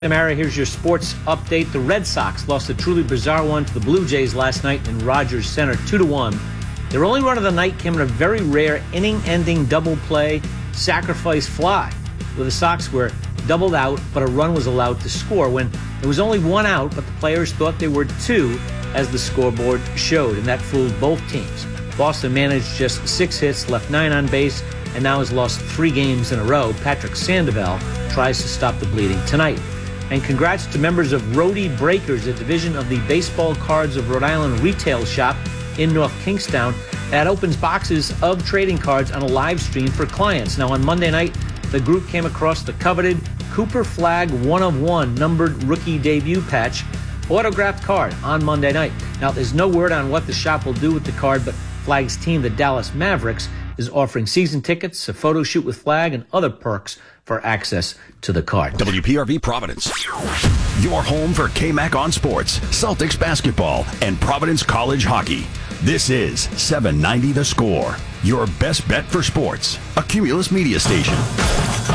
Mara, here's your sports update. The Red Sox lost a truly bizarre one to the Blue Jays last night in Rogers Center, 2-1. Their only run of the night came in a very rare inning-ending double play sacrifice fly, where the Sox were doubled out, but a run was allowed to score when there was only one out, but the players thought there were two, as the scoreboard showed, and that fooled both teams. Boston managed just 6 hits, left 9 on base, and now has lost 3 games in a row. Patrick Sandoval tries to stop the bleeding tonight. And congrats to members of Roadie Breakers, a division of the Baseball Cards of Rhode Island retail shop in North Kingstown that opens boxes of trading cards on a live stream for clients. Now, on Monday night, the group came across the coveted Cooper Flag 1/1 numbered rookie debut patch autographed card on Monday night. Now, there's no word on what the shop will do with the card, but Flag's team, the Dallas Mavericks, is offering season tickets, a photo shoot with Flag, and other perks for access to the card. WPRV Providence, your home for KMAC on sports, Celtics basketball, and Providence College hockey. This is 790 The Score, your best bet for sports, a Cumulus media station.